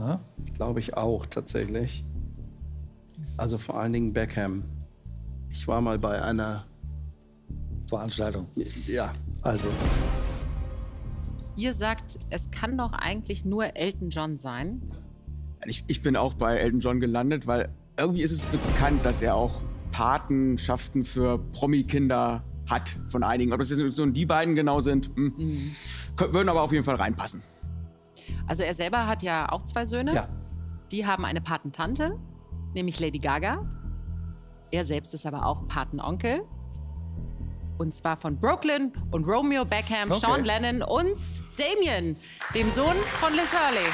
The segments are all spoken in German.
ne? Glaube ich auch, tatsächlich. Also vor allen Dingen Beckham. Ich war mal bei einer... Veranstaltung. Ja. Also, Ihr sagt, es kann doch eigentlich nur Elton John sein. Ich bin auch bei Elton John gelandet, weil irgendwie ist es bekannt, dass er auch Patenschaften für Promi-Kinder hat von einigen. Ob das jetzt so die beiden genau sind, würden aber auf jeden Fall reinpassen. Also er selber hat ja auch 2 Söhne. ja. Die haben eine Patentante, nämlich Lady Gaga. Er selbst ist aber auch Patenonkel. Und zwar von Brooklyn und Romeo Beckham, Okay. Sean Lennon und Damien, dem Sohn von Liz Hurley.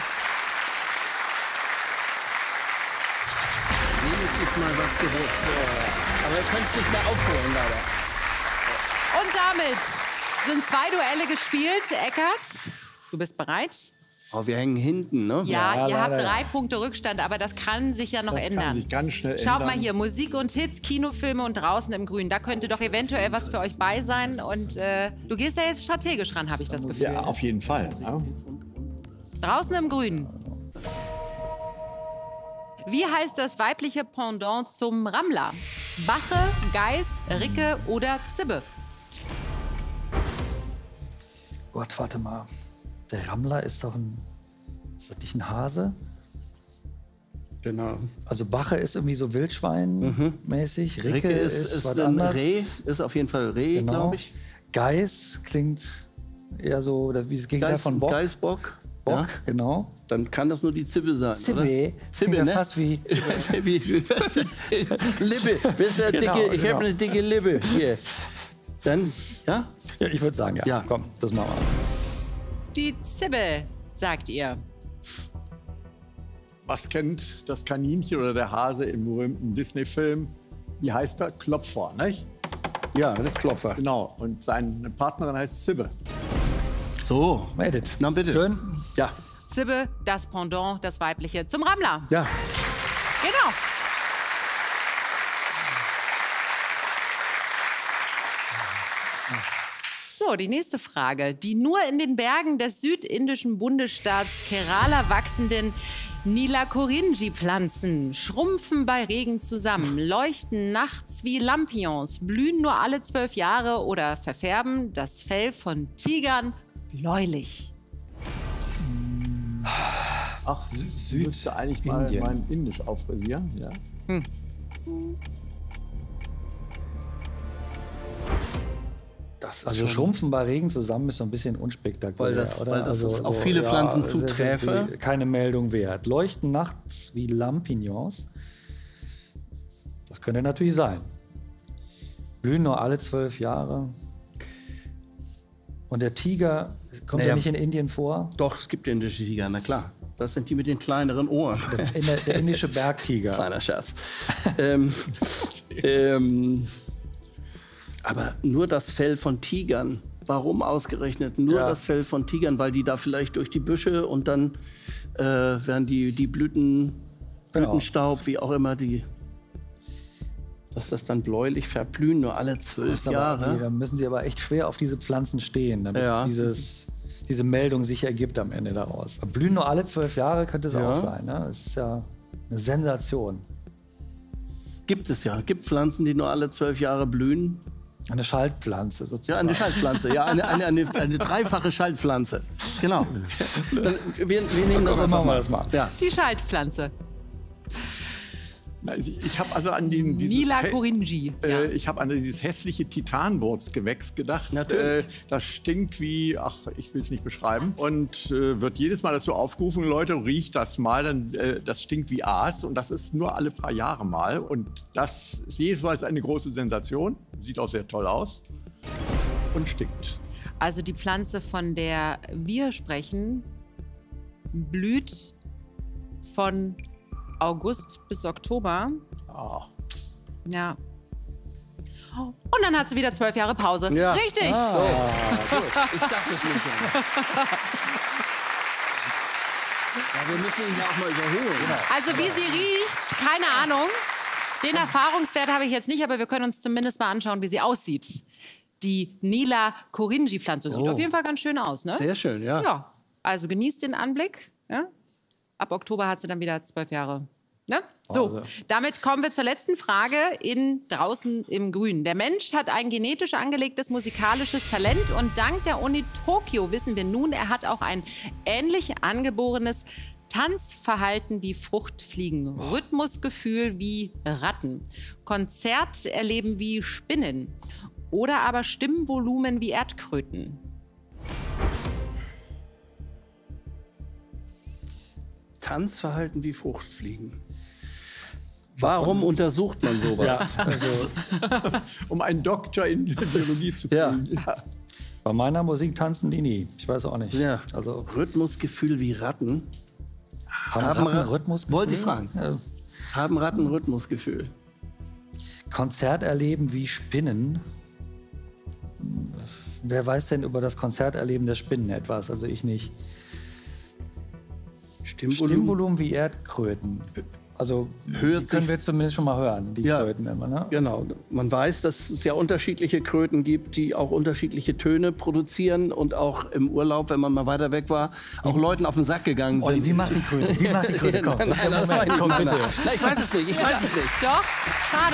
Wenigstens mal was gewusst. Aber wir können es nicht mehr aufholen, leider. Und damit sind 2 Duelle gespielt. Eckart, du bist bereit? Oh, wir hängen hinten, ne? Ja, ihr habt leider, 3 Punkte Rückstand, aber das kann sich ja noch Das ändern. kann sich ganz schnell Schaut ändern. mal hier, Musik und Hits, Kinofilme und Draußen im Grün. Da könnte doch eventuell was für euch bei sein. Und du gehst da jetzt strategisch ran, habe ich das Gefühl. Ja, auf jeden Fall. Ja. Draußen im Grün. Wie heißt das weibliche Pendant zum Rammler? Bache, Geiß, Ricke oder Zibbe? Gott, warte mal. Der Rammler ist doch ist das nicht ein Hase? Genau. Also Bache ist irgendwie so Wildschwein-mäßig. Ricke ist was ein anderes. Reh, ist auf jeden Fall Reh, Genau. glaube ich. Geiß klingt eher so, oder wie das Gegenteil von Bock. Geißbock. Bock, Ja. genau. Dann kann das nur die Zibbe sein, Zibbe. oder? Klingt ja ne? fast wie... Lippe. Wisst ihr, Genau, dicke, ich genau. habe eine dicke Lippe. Hier. Dann, ja? Ja, ich würde sagen, ja. Ja. Komm, das machen wir. Die Zibbe, sagt ihr. Was kennt das Kaninchen oder der Hase im berühmten Disney-Film? Wie heißt er? Klopfer, nicht? Ja, der Klopfer. Genau. Und seine Partnerin heißt Zibbe. So. Edith. Na bitte. Schön. Ja. Zibbe, das Pendant, das weibliche zum Rammler. Ja. Genau. So, die nächste Frage. Die nur in den Bergen des südindischen Bundesstaats Kerala wachsenden Nilakorinji-Pflanzen schrumpfen bei Regen zusammen, leuchten nachts wie Lampions, blühen nur alle 12 Jahre oder verfärben das Fell von Tigern bläulich. Ach, müsste eigentlich mal Indien. mein Indisch auffrisieren. Ja. Also Schrumpfen bei Regen zusammen ist so ein bisschen unspektakulär, Weil das oder? auf viele Pflanzen das ist zuträfe. keine Meldung wert. Leuchten nachts wie Lampignons. Das könnte natürlich sein. Blühen nur alle 12 Jahre. Und der Tiger, kommt Naja. der nicht in Indien vor? Doch, es gibt indische Tiger, na klar. Das sind die mit den kleineren Ohren. Der indische Bergtiger. Kleiner Scherz. Aber nur das Fell von Tigern. Warum ausgerechnet nur Ja. das Fell von Tigern? Weil die da vielleicht durch die Büsche und dann werden die Blüten, Genau. Blütenstaub, wie auch immer, dass das dann bläulich verblühen, nur alle 12 Jahre. Da müssen sie aber echt schwer auf diese Pflanzen stehen, damit Ja. diese Meldung sich ergibt am Ende daraus. Blühen nur alle 12 Jahre könnte es Ja. auch sein. Ne? Das ist ja eine Sensation. Gibt es ja. Gibt Pflanzen, die nur alle 12 Jahre blühen. Eine Schaltpflanze Ja, sozusagen. eine Schaltpflanze. Ja, eine dreifache Schaltpflanze. Genau. Dann, wir nehmen das Dann einfach machen wir mal. das mal. Ja. Die Schaltpflanze. Ich habe also an dieses Nilakorinji. Ja. Ich habe an dieses hässliche Titanwurzgewächs gedacht. Natürlich. Das stinkt wie, ach, ich will es nicht beschreiben. Und wird jedes Mal dazu aufgerufen, Leute, riecht das mal, das stinkt wie Aas. Und das ist nur alle paar Jahre mal. Und das ist jedenfalls eine große Sensation. Sieht auch sehr toll aus. Und stinkt. Also die Pflanze, von der wir sprechen, blüht von August bis Oktober. Ah. Ja. Und dann hat sie wieder 12 Jahre Pause. Ja. Richtig. Ich dachte es nicht schon. Ja, wir müssen ihn ja auch mal überholen. Also wie sie riecht, keine Ahnung. Den Erfahrungswert habe ich jetzt nicht, aber wir können uns zumindest mal anschauen, wie sie aussieht. Die Nilakorinji-Pflanze sieht auf jeden Fall ganz schön aus, ne? Sehr schön, ja. Ja, also genießt den Anblick. Ja? ab Oktober hat sie dann wieder 12 Jahre. Ne? So, Also. damit kommen wir zur letzten Frage in Draußen im Grün. Der Mensch hat ein genetisch angelegtes musikalisches Talent und dank der Uni Tokio wissen wir nun, er hat auch ein ähnlich angeborenes Tanzverhalten wie Fruchtfliegen, Rhythmusgefühl wie Ratten, Konzerterleben wie Spinnen oder aber Stimmvolumen wie Erdkröten. Tanzverhalten wie Fruchtfliegen. Warum untersucht man sowas? Ja, also Um einen Doktor in Biologie zu Ja. kriegen. Ja. bei meiner Musik tanzen die nie. Ich weiß auch nicht. Ja. Also Rhythmusgefühl wie Ratten. haben Haben Ratten Ra- Rhythmusgefühl? Wollte ich fragen. Ja. Haben Ratten Rhythmusgefühl? Konzerterleben wie Spinnen. Wer weiß denn über das Konzerterleben der Spinnen etwas? Also ich nicht. Stimmvolumen wie Erdkröten. Also Hört die können sich- wir zumindest schon mal hören, die Ja. Kröten immer. Ne? Genau. Man weiß, dass es ja unterschiedliche Kröten gibt, die auch unterschiedliche Töne produzieren und auch im Urlaub, wenn man mal weiter weg war, auch Leuten auf den Sack gegangen sind. Olli, wie macht die Kröte? Wie macht die Kröte? Komm, Nein, nein, das war komm nicht. bitte. Nein, ich weiß es nicht. Ich weiß es nicht. Doch, schade.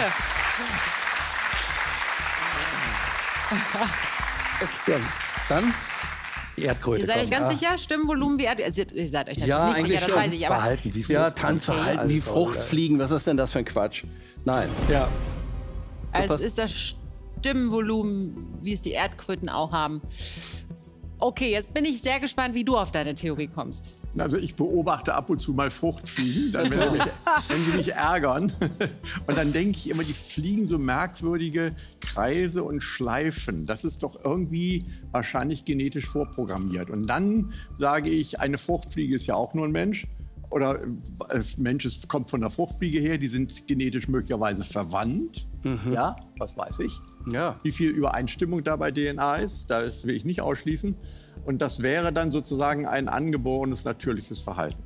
Ja, dann? Die Erdkröte. Ihr seid euch komm. ganz sicher? Stimmvolumen wie Erdkröten? Also, ihr seid euch natürlich Ja, nicht eigentlich sicher, das schon. weiß ich. Aber Verhalten wie Ja, Frucht- Tanzverhalten Okay, wie alles Fruchtfliegen. Was ist denn das für ein Quatsch? Nein. Ja, es ist das Stimmvolumen, wie es die Erdkröten auch haben. Okay, jetzt bin ich sehr gespannt, wie du auf deine Theorie kommst. Also ich beobachte ab und zu mal Fruchtfliegen, dann, wenn sie mich ärgern. Und dann denke ich immer, die fliegen so merkwürdige Kreise und Schleifen. Das ist doch irgendwie wahrscheinlich genetisch vorprogrammiert. Und dann sage ich, eine Fruchtfliege ist ja auch nur ein Mensch. Oder Mensch kommt von der Fruchtfliege her, die sind genetisch möglicherweise verwandt. Ja, was weiß ich. Ja. Wie viel Übereinstimmung da bei DNA ist, das will ich nicht ausschließen. Und das wäre dann sozusagen ein angeborenes, natürliches Verhalten.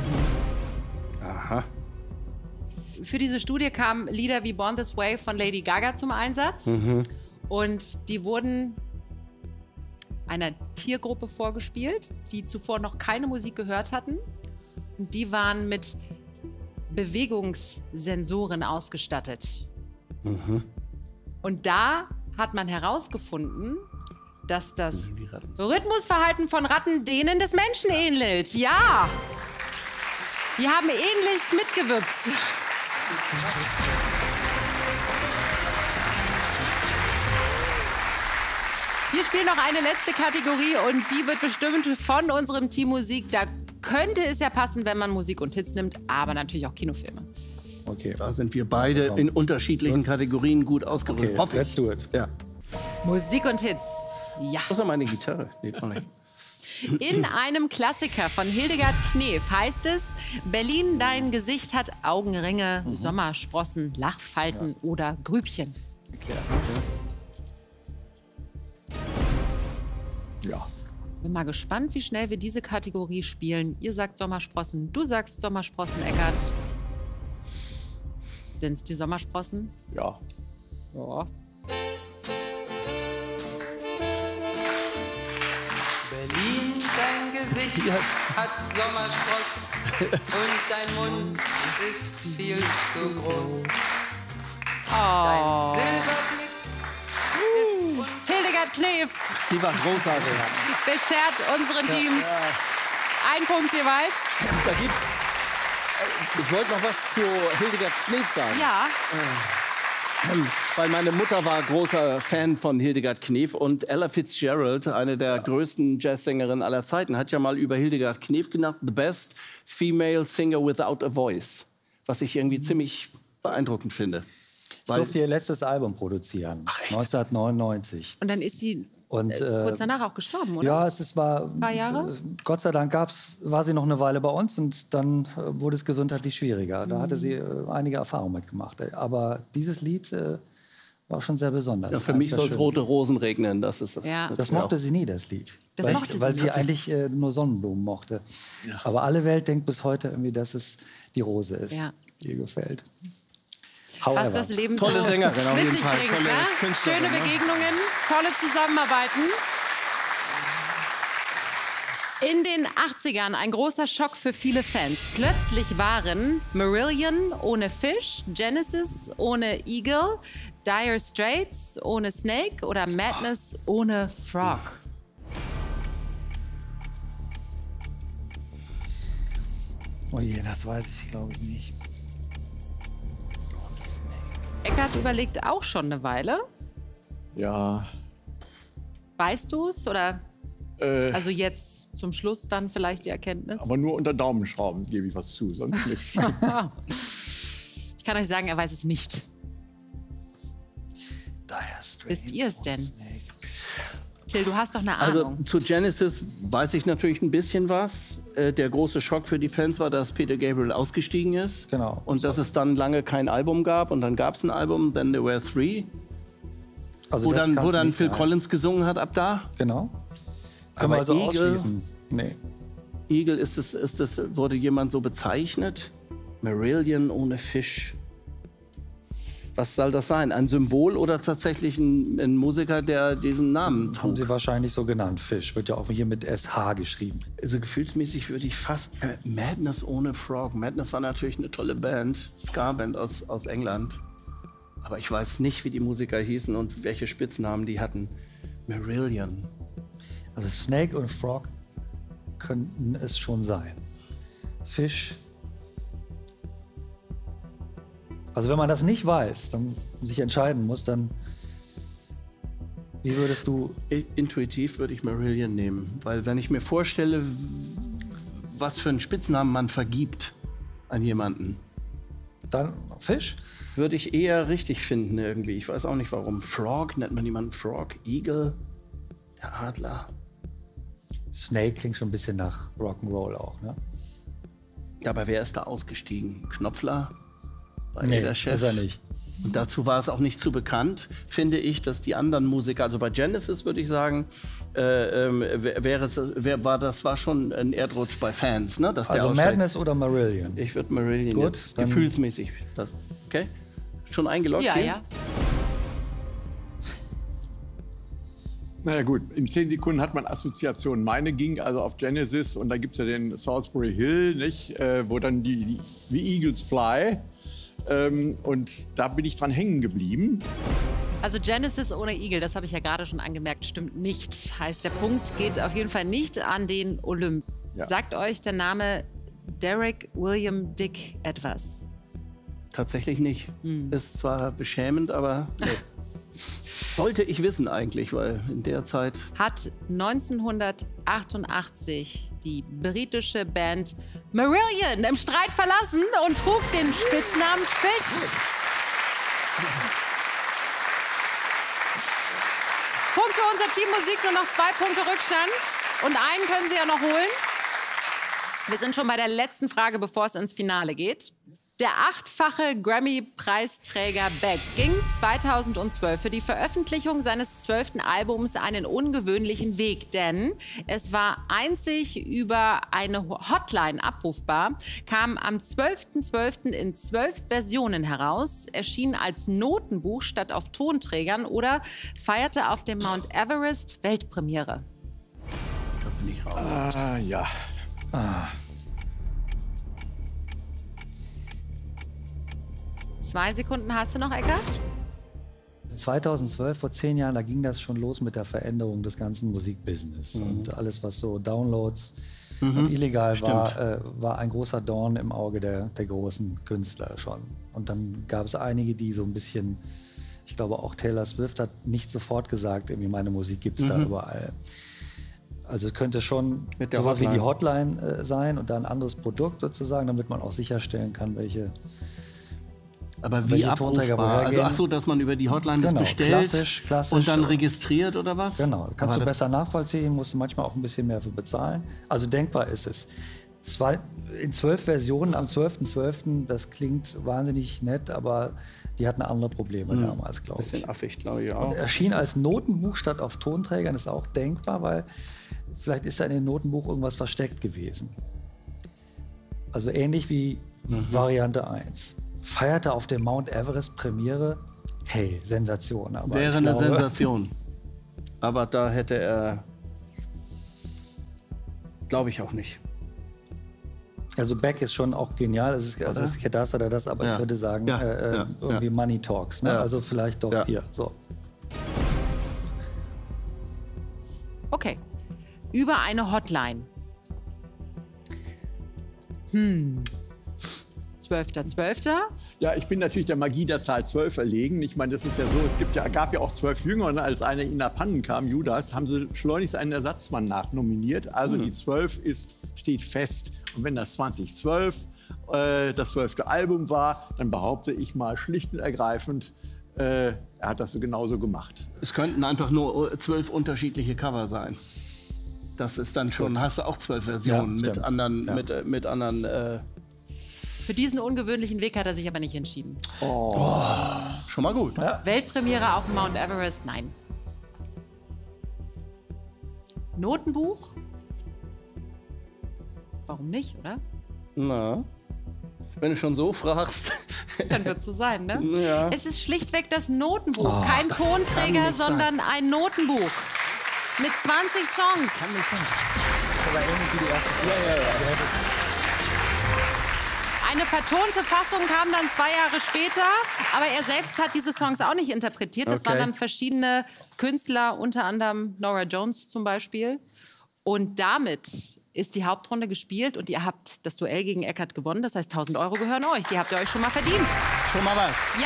Aha. Für diese Studie kamen Lieder wie Born This Way von Lady Gaga zum Einsatz. Und die wurden einer Tiergruppe vorgespielt, die zuvor noch keine Musik gehört hatten. Und die waren mit Bewegungssensoren ausgestattet. Und da hat man herausgefunden, dass das Rhythmusverhalten von Ratten denen des Menschen ähnelt. Ja! Die haben ähnlich mitgewirkt. Wir spielen noch eine letzte Kategorie und die wird bestimmt von unserem Team Musik. Da könnte es ja passen, wenn man Musik und Hits nimmt, aber natürlich auch Kinofilme. okay. Da sind wir beide in unterschiedlichen Kategorien gut ausgerüstet. Okay, Hoffe ich. let's do it. Ja. Musik und Hits. Ja. Das ist meine Gitarre. Nee, auch nicht. In einem Klassiker von Hildegard Knef heißt es, Berlin, dein Gesicht hat Augenringe, Sommersprossen, Lachfalten oder Grübchen. Ja. Bin mal gespannt, wie schnell wir diese Kategorie spielen. Ihr sagt Sommersprossen, du sagst Sommersprossen, Eckart. Sind's die Sommersprossen? Ja. Ja. Berlin, dein Gesicht hat Sommersprossen und dein Mund ist viel zu groß. Dein Silberblick ist Hildegard Knef Die war großartig. beschert unseren Teams einen Punkt jeweils. Da gibt's. Ich wollte noch was zu Hildegard Knef sagen. Ja, Weil meine Mutter war großer Fan von Hildegard Knef und Ella Fitzgerald, eine der größten Jazzsängerinnen aller Zeiten, hat ja mal über Hildegard Knef genannt, the best female singer without a voice. Was ich irgendwie ziemlich beeindruckend finde. Ich durfte ihr letztes Album produzieren, 1999. und dann ist sie Und, kurz danach auch gestorben, oder? Ja, war. Ein paar Jahre? Gott sei Dank war sie noch eine Weile bei uns und dann wurde es gesundheitlich schwieriger. Da hatte sie einige Erfahrungen mitgemacht. Aber dieses Lied war schon sehr besonders. Ja, für mich soll es schön. rote Rosen regnen. Das ist Ja. Das mochte sie nie, das Lied. Das weil mochte sie weil nicht. sie eigentlich nur Sonnenblumen mochte. Aber alle Welt denkt bis heute irgendwie, dass es die Rose ist, Ja. die ihr gefällt. Was However. das Leben Tolle so Sängerin auf mit jeden sich Fall. bringt, Tolle ne? Künstlerin, Schöne ne? Begegnungen, tolle Zusammenarbeiten. In den 80ern ein großer Schock für viele Fans. Plötzlich waren Marillion ohne Fish, Genesis ohne Eagle, Dire Straits ohne Snake oder Madness ohne Frog. Oh je, das weiß ich, glaube ich, nicht. Eckart überlegt auch schon eine Weile. Ja. Weißt du es oder? Also jetzt zum Schluss dann vielleicht die Erkenntnis? Aber nur unter Daumenschrauben gebe ich was zu, sonst nichts. Ich kann euch sagen, er weiß es nicht. Dire Straits. Wisst ihr es denn? Snake. Till, du hast doch eine Also Ahnung. zu Genesis weiß ich natürlich ein bisschen was. Der große Schock für die Fans war, dass Peter Gabriel ausgestiegen ist. Genau. Und dass es dann lange kein Album gab. Und dann gab es ein Album, Then There Were Three. Also Wo das dann, kann's nicht Phil sein. Collins gesungen hat ab da. Genau. Können Aber wir also Eagle- ausschließen. Nee. Eagle, wurde jemand so bezeichnet? Marillion ohne Fisch. Was soll das sein? Ein Symbol oder tatsächlich ein Musiker, der diesen Namen Haben trug? sie wahrscheinlich so genannt. Fish wird ja auch hier mit SH geschrieben. Also gefühlsmäßig würde ich fast Madness ohne Frog. Madness war natürlich eine tolle Band, Ska-Band aus England. Aber ich weiß nicht, wie die Musiker hießen und welche Spitznamen die hatten. Marillion. Also Snake und Frog könnten es schon sein. Fish. Also wenn man das nicht weiß, dann sich entscheiden muss, dann wie würdest du? Intuitiv würde ich Marillion nehmen. Weil wenn ich mir vorstelle, was für einen Spitznamen man vergibt an jemanden, Dann Fish? würde ich eher richtig finden irgendwie. Ich weiß auch nicht warum. Frog, nennt man jemanden Frog? Eagle? Der Adler? Snake klingt schon ein bisschen nach Rock'n'Roll auch, ne? Ja, aber wer ist da ausgestiegen? Knopfler? War Nee, er der Chef? ist er nicht. Und dazu war es auch nicht zu bekannt, finde ich, dass die anderen Musiker, also bei Genesis würde ich sagen, war schon ein Erdrutsch bei Fans, ne? Dass der Also aussteigt. Madness oder Marillion? Ich würde Marillion Gut, jetzt dann- gefühlsmäßig. Okay? Schon eingeloggt Ja, hier? ja. Naja gut, in 10 Sekunden hat man Assoziationen. Meine ging also auf Genesis und da gibt es ja den Salisbury Hill, nicht? Wo dann die Eagles Fly. Und da bin ich dran hängen geblieben. Also Genesis ohne Eagle, das habe ich ja gerade schon angemerkt, stimmt nicht. Heißt, der Punkt geht auf jeden Fall nicht an den Olymp. Ja. Sagt euch der Name Derek William Dick etwas? Tatsächlich nicht. Ist zwar beschämend, aber sollte ich wissen eigentlich, weil in der Zeit Hat 1988 die britische Band Marillion im Streit verlassen und trug den Spitznamen Fish. Punkt für unser Team Musik, nur noch 2 Punkte Rückstand. Und einen können Sie ja noch holen. Wir sind schon bei der letzten Frage, bevor es ins Finale geht. Der 8-fache Grammy-Preisträger Beck ging 2012 für die Veröffentlichung seines 12. Albums einen ungewöhnlichen Weg, denn es war einzig über eine Hotline abrufbar, kam am 12.12. in 12 Versionen heraus, erschien als Notenbuch statt auf Tonträgern oder feierte auf dem Mount Everest Weltpremiere. da bin ich raus. Ah, ja. 2 Sekunden hast du noch, Eckart? 2012, vor 10 Jahren, da ging das schon los mit der Veränderung des ganzen Musikbusiness. Und alles, was so Downloads und illegal war, war ein großer Dorn im Auge der großen Künstler schon. Und dann gab es einige, die so ein bisschen, ich glaube auch Taylor Swift hat nicht sofort gesagt, irgendwie meine Musik gibt es da überall. Also es könnte schon Mit der sowas wie die Hotline. Hotline sein und da ein anderes Produkt sozusagen, damit man auch sicherstellen kann, welche Aber wie welche Tonträger abrufbar? woher Also gehen? ach so, dass man über die Hotline das Genau, bestellt klassisch und dann registriert oder was? Genau, kannst Aber du besser nachvollziehen, musst du manchmal auch ein bisschen mehr für bezahlen. Also denkbar ist es. In 12 Versionen am 12.12., das klingt wahnsinnig nett, aber die hatten andere Probleme damals, glaube ich. Bisschen affig, glaube ich auch. Erschien als Notenbuch statt auf Tonträgern, ist auch denkbar, weil vielleicht ist da in dem Notenbuch irgendwas versteckt gewesen. Also ähnlich wie Variante 1. Feierte auf dem Mount Everest Premiere. Hey, Sensation. Aber Wäre ich eine glaube, Sensation. Aber da hätte er Glaube ich auch nicht. Also Beck ist schon auch genial. Es ist das oder das, aber ich würde sagen, irgendwie Money Talks. Ne? Ja. Also vielleicht doch hier. So. Okay. Über eine Hotline. 12.12. Ja, ich bin natürlich der Magie der Zahl 12 erlegen. Ich meine, das ist ja so, gab ja auch 12 Jünger, und als einer ihnen abhanden kam, Judas, haben sie schleunigst einen Ersatzmann nachnominiert. Also die 12 steht fest. Und wenn das 2012 das 12. Album war, dann behaupte ich mal schlicht und ergreifend, er hat das so genauso gemacht. Es könnten einfach nur 12 unterschiedliche Cover sein. Das ist dann schon, hast du auch 12 Versionen mit anderen, mit anderen. Für diesen ungewöhnlichen Weg hat er sich aber nicht entschieden. Schon mal gut. Ja. Weltpremiere auf Mount Everest? Nein. Notenbuch? Warum nicht, oder? Na, wenn du schon so fragst. Dann wird es so sein, ne? Ja. Es ist schlichtweg das Notenbuch. Kein Tonträger, sondern ein Notenbuch. Mit 20 Songs. Kann nicht sein. Aber irgendwie die erste Frage. Eine vertonte Fassung kam dann 2 Jahre später, aber er selbst hat diese Songs auch nicht interpretiert. Das waren dann verschiedene Künstler, unter anderem Norah Jones zum Beispiel. Und damit ist die Hauptrunde gespielt und ihr habt das Duell gegen Eckart gewonnen. Das heißt, 1.000 € gehören euch. Die habt ihr euch schon mal verdient. Schon mal was. Ja.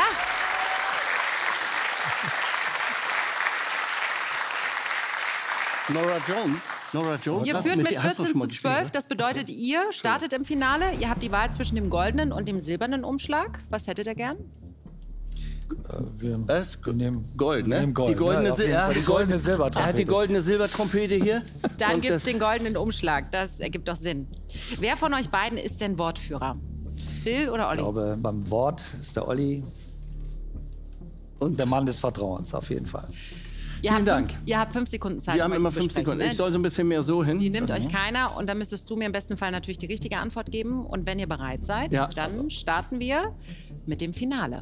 Norah Jones. Ihr führt mit 14:12. Das bedeutet, ihr startet im Finale. Ihr habt die Wahl zwischen dem goldenen und dem silbernen Umschlag. Was hättet ihr gern? Wir nehmen Gold, ne? Wir nehmen Gold. Die goldene, Die goldene Silbertrompete. Er hat die goldene Silbertrompete hier. Dann Und gibt es das- den goldenen Umschlag. Das ergibt doch Sinn. Wer von euch beiden ist denn Wortführer? Phil oder Olli? Ich glaube, beim Wort ist der Olli und der Mann des Vertrauens auf jeden Fall. Vielen Dank. Ihr habt 5 Sekunden Zeit. Wir haben um euch immer zu 5 besprechen, Sekunden. ne? Ich soll so ein bisschen mehr so hin. Die nimmt euch keiner und dann müsstest du mir im besten Fall natürlich die richtige Antwort geben. Und wenn ihr bereit seid, Ja. dann starten wir mit dem Finale.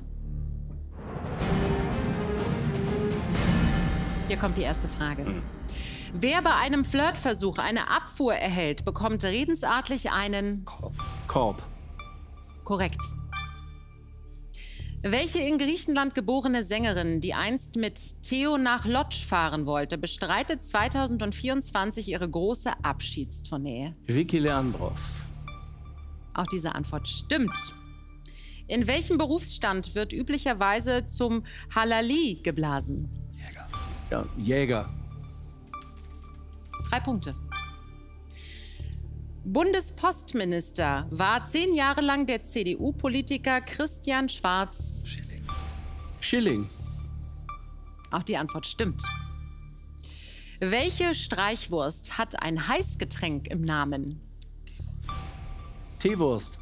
Hier kommt die erste Frage. Wer bei einem Flirtversuch eine Abfuhr erhält, bekommt redensartlich einen... Korb. Korrekt. Welche in Griechenland geborene Sängerin, die einst mit Theo nach Lodz fahren wollte, bestreitet 2024 ihre große Abschiedstournee? Vicky Leandros. Auch diese Antwort stimmt. In welchem Berufsstand wird üblicherweise zum Halali geblasen? Ja, Jäger. 3 Punkte. Bundespostminister war 10 Jahre lang der CDU-Politiker Christian Schwarz. Schilling. Auch die Antwort stimmt. Welche Streichwurst hat ein Heißgetränk im Namen? Teewurst.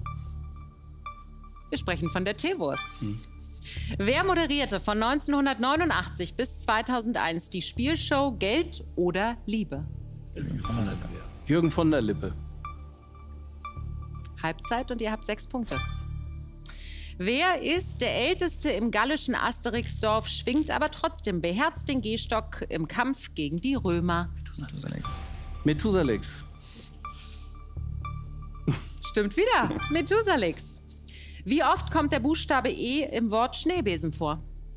Wir sprechen von der Teewurst. Wer moderierte von 1989 bis 2001 die Spielshow Geld oder Liebe? Jürgen von der Lippe. Halbzeit und ihr habt 6 Punkte. Wer ist der Älteste im gallischen Asterixdorf, schwingt aber trotzdem beherzt den Gehstock im Kampf gegen die Römer? Methusalix. Stimmt wieder. Methusalix. Wie oft kommt der Buchstabe E im Wort Schneebesen vor?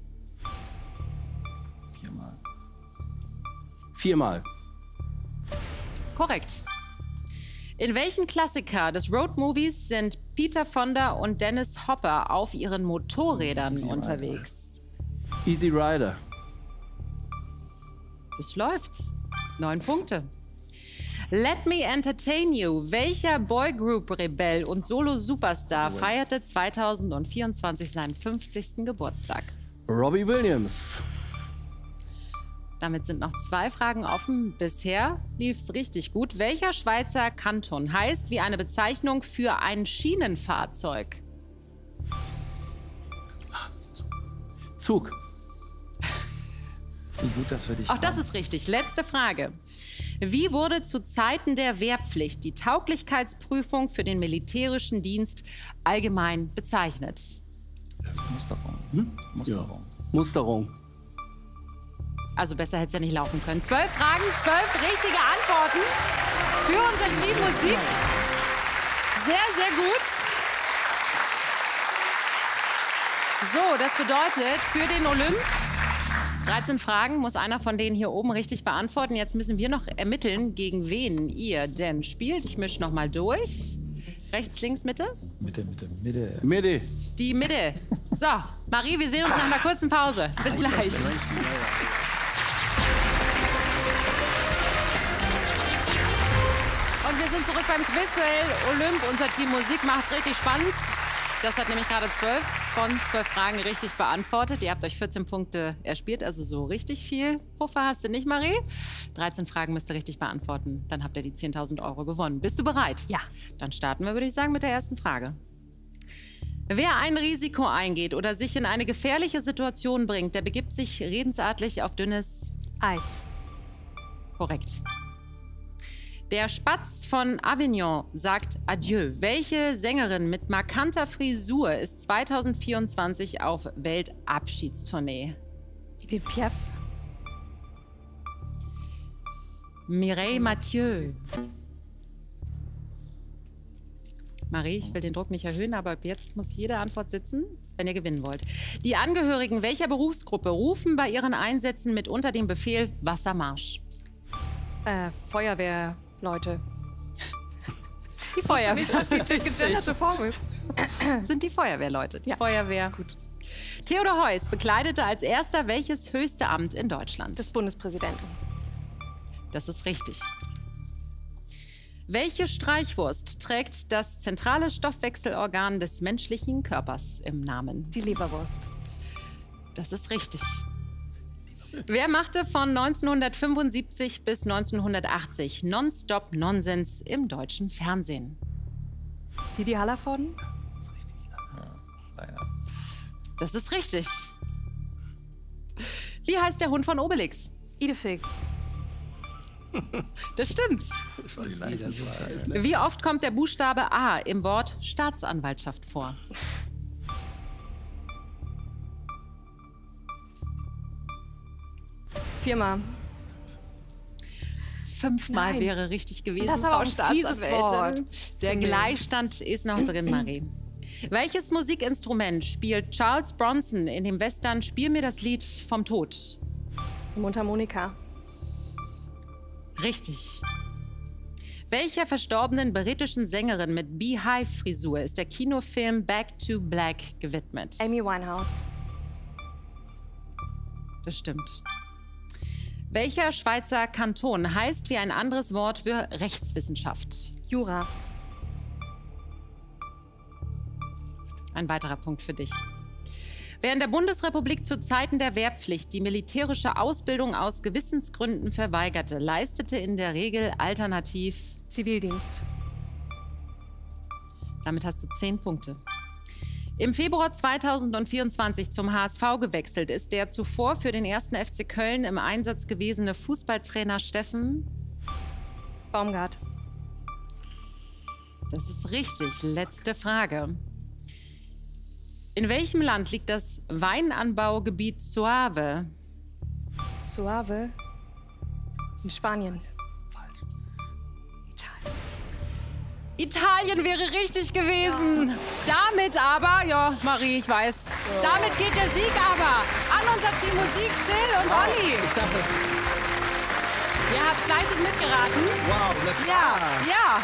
4-mal. Korrekt. In welchem Klassiker des Roadmovies sind Peter Fonda und Dennis Hopper auf ihren Motorrädern unterwegs? Easy Rider. Das läuft. 9 Punkte. Let Me Entertain You. Welcher Boygroup-Rebell und Solo-Superstar feierte 2024 seinen 50. Geburtstag? Robbie Williams. Damit sind noch 2 Fragen offen. Bisher lief es richtig gut. Welcher Schweizer Kanton heißt wie eine Bezeichnung für ein Schienenfahrzeug? Zug. Wie gut das für dich Auch das ist richtig. Letzte Frage. Wie wurde zu Zeiten der Wehrpflicht die Tauglichkeitsprüfung für den militärischen Dienst allgemein bezeichnet? Musterung. Musterung. Musterung. Also besser hätte es ja nicht laufen können. 12 Fragen, 12 richtige Antworten für unser Team Musik. Sehr, sehr gut. So, das bedeutet für den Olymp 13 Fragen muss einer von denen hier oben richtig beantworten. Jetzt müssen wir noch ermitteln, gegen wen ihr denn spielt. Ich mische noch mal durch. Rechts, links, Mitte? Mitte. Mitte. Die Mitte. So, Marie, wir sehen uns nach einer kurzen Pause. Bis gleich. Und wir sind zurück beim Quizduell Olymp. Unser Team Musik macht es richtig spannend. Das hat nämlich gerade 12 von 12 Fragen richtig beantwortet. Ihr habt euch 14 Punkte erspielt, also so richtig viel Puffer hast du nicht, Marie. 13 Fragen müsst ihr richtig beantworten. Dann habt ihr die 10.000 € gewonnen. Bist du bereit? Ja. Dann starten wir, würde ich sagen, mit der ersten Frage. Wer ein Risiko eingeht oder sich in eine gefährliche Situation bringt, der begibt sich redensartlich auf dünnes Eis. Korrekt. Der Spatz von Avignon sagt Adieu. Welche Sängerin mit markanter Frisur ist 2024 auf Weltabschiedstournee? Edith Piaf. Mireille Mathieu. Marie, ich will den Druck nicht erhöhen, aber ab jetzt muss jede Antwort sitzen, wenn ihr gewinnen wollt. Die Angehörigen welcher Berufsgruppe rufen bei ihren Einsätzen mitunter den Befehl Wassermarsch? Feuerwehrleute. Die Feuerwehr. Das ist die gegenderte Formel. Sind die Feuerwehrleute. Die Ja. Feuerwehr. Gut. Theodor Heuss bekleidete als erster welches höchste Amt in Deutschland? Des Bundespräsidenten. Das ist richtig. Welche Streichwurst trägt das zentrale Stoffwechselorgan des menschlichen Körpers im Namen? Die Leberwurst. Das ist richtig. Wer machte von 1975 bis 1980 Nonstop-Nonsens im deutschen Fernsehen? Didi Hallervorden. Das ist richtig. Wie heißt der Hund von Obelix? Idefix. Das stimmt. Wie oft kommt der Buchstabe A im Wort Staatsanwaltschaft vor? Viermal. 5-mal Nein. wäre richtig gewesen, Das ist aber Frau auch ein fieses Staatsanwältin. Wort. Der Gleichstand ist noch drin, Marie. Welches Musikinstrument spielt Charles Bronson in dem Western Spiel mir das Lied vom Tod? Die Mundharmonika. Richtig. Welcher verstorbenen britischen Sängerin mit Beehive-Frisur ist der Kinofilm Back to Black gewidmet? Amy Winehouse. Das stimmt. Welcher Schweizer Kanton heißt wie ein anderes Wort für Rechtswissenschaft? Jura. Ein weiterer Punkt für dich. Wer in der Bundesrepublik zu Zeiten der Wehrpflicht die militärische Ausbildung aus Gewissensgründen verweigerte, leistete in der Regel alternativ. Zivildienst. Damit hast du 10 Punkte. Im Februar 2024 zum HSV gewechselt ist der zuvor für den 1. FC Köln im Einsatz gewesene Fußballtrainer Steffen Baumgart. Das ist richtig. Letzte Frage. In welchem Land liegt das Weinanbaugebiet Soave? Suave. In Spanien. Italien wäre richtig gewesen. Ja. Damit aber, ja, Marie, ich weiß. Ja. Damit geht der Sieg aber an unser Team Musik, Till und Olli. Ich dachte, Ihr habt fleißig mitgeraten. wow, das Ja.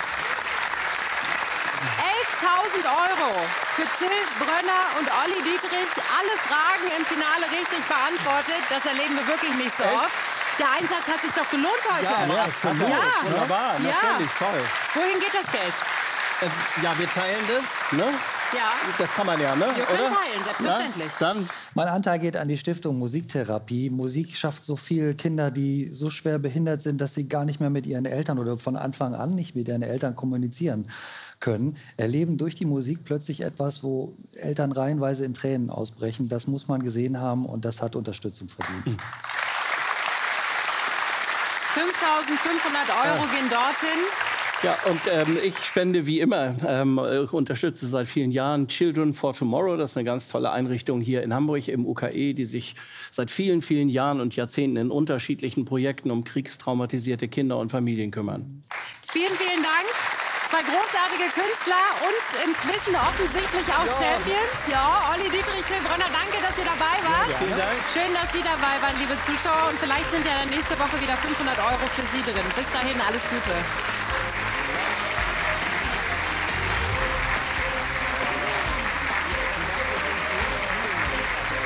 11.000 € für Till Brönner und Olli Dietrich. Alle Fragen im Finale richtig beantwortet. Das erleben wir wirklich nicht so oft. Der Einsatz hat sich doch gelohnt heute. Ja, schon gut. Ja. Wunderbar, Ja. natürlich, toll. Wohin geht das Geld? Ja, wir teilen das, ne? Ja. Das kann man ja, ne? Wir können Oder? teilen, selbstverständlich. Ja, dann Mein Anteil geht an die Stiftung Musiktherapie. Musik schafft so viele Kinder, die so schwer behindert sind, dass sie gar nicht mehr mit ihren Eltern oder von Anfang an nicht mit ihren Eltern kommunizieren können, erleben durch die Musik plötzlich etwas, wo Eltern reihenweise in Tränen ausbrechen. Das muss man gesehen haben und das hat Unterstützung verdient. 5.500 € gehen dorthin. Ja, und ich spende wie immer, unterstütze seit vielen Jahren Children for Tomorrow. Das ist eine ganz tolle Einrichtung hier in Hamburg im UKE, die sich seit vielen, vielen Jahren und Jahrzehnten in unterschiedlichen Projekten um kriegstraumatisierte Kinder und Familien kümmern. Vielen, vielen Dank. Zwei großartige Künstler und im Quiz offensichtlich auch Champions. Ja, Olli Dietrich, Till Brönner, danke, dass ihr dabei wart. Vielen Dank. Schön, dass Sie dabei waren, liebe Zuschauer. Und vielleicht sind ja dann nächste Woche wieder 500 € für Sie drin. Bis dahin, alles Gute.